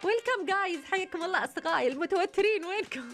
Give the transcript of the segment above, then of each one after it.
ويلكم جايز، حياكم الله أصدقائي المتوترين، وينكم؟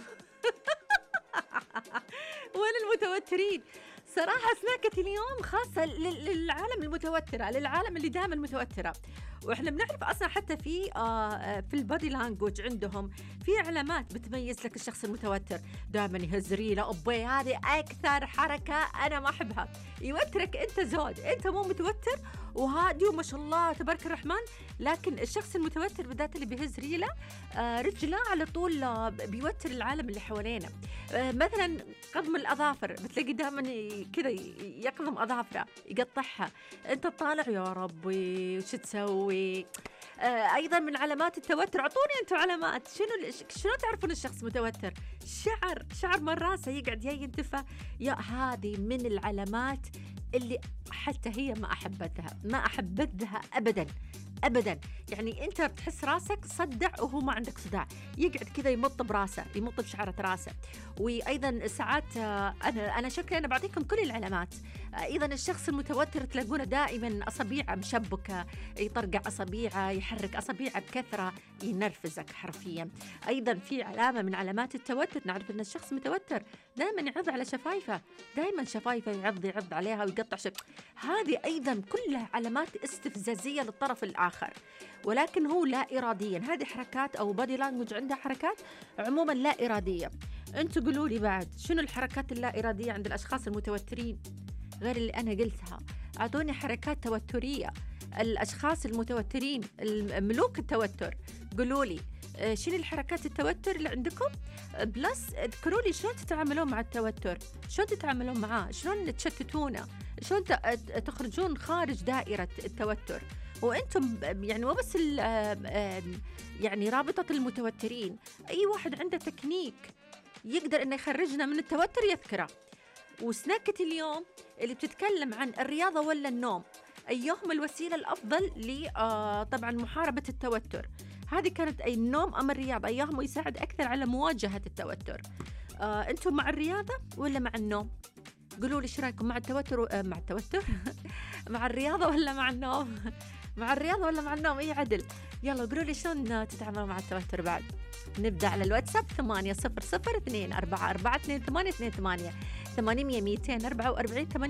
وين المتوترين؟ صراحة سناكة اليوم خاصة للعالم المتوترة، للعالم اللي دائما متوترة. واحنا بنعرف اصلا حتى في البادي لانجوج عندهم في علامات بتميز لك الشخص المتوتر. دائما يهز ريله، أبي هذه اكثر حركة انا ما احبها. يوترك انت زود، انت مو متوتر وهادي وما شاء الله تبارك الرحمن، لكن الشخص المتوتر بالذات اللي بيهز ريله رجله على طول بيوتر العالم اللي حوالينا. مثلا قضم الأظافر، بتلاقي دائما كذا يقضم أظافره يقطعها، أنت طالع يا ربي وش تسوي. أيضا من علامات التوتر، أعطوني أنتم علامات، شنو تعرفون الشخص متوتر؟ شعر من راسه يقعد ينتفى، يا هذه من العلامات اللي حتى هي ما أحبتها أبدا. يعني أنت بتحس راسك صدع وهو ما عندك صداع، يقعد كذا يمط براسه، يمط بشعرة راسه. وأيضا ساعات أنا شكلي أنا بعطيكم كل العلامات. أيضا الشخص المتوتر تلاقونه دائما أصابيعه مشبكة، يطرقع أصابيعه، يحرك أصابيعه بكثرة، ينرفزك حرفيا. أيضا في علامة من علامات التوتر، نعرف أن الشخص متوتر دائما يعض على شفايفه، دائما شفايفه يعض عليها ويقطع هذه أيضا كلها علامات استفزازية للطرف الآخر، ولكن هو لا إراديا. هذه حركات أو بادي لانجوج عندها حركات عموما لا إرادية. أنتوا قولوا لي بعد شنو الحركات اللا إرادية عند الأشخاص المتوترين غير اللي أنا قلتها؟ أعطوني حركات توترية. الأشخاص المتوترين ملوك التوتر، قولوا لي شنو الحركات التوتر اللي عندكم، بلس اذكروا لي شلون تتعاملون مع التوتر، شلون تتعاملون معاه، شلون تشتتونه، شلون تخرجون خارج دائرة التوتر. وأنتم يعني مو بس يعني رابطة المتوترين، أي واحد عنده تكنيك يقدر إنه يخرجنا من التوتر يذكره. وسناكة اليوم اللي بتتكلم عن الرياضة ولا النوم، أيهم الوسيلة الأفضل طبعا محاربة التوتر؟ هذه كانت أي النوم أم الرياضة، أيهم يساعد أكثر على مواجهة التوتر؟ أنتم مع الرياضة ولا مع النوم؟ قولوا لي ايش رايكم مع التوتر مع التوتر مع الرياضة ولا مع النوم؟ مع الرياضة ولا مع النوم؟ اي عدل. يلا قولوا لي شلون تتعاملوا مع التوتر بعد. نبدأ على الواتساب 800244288 800 244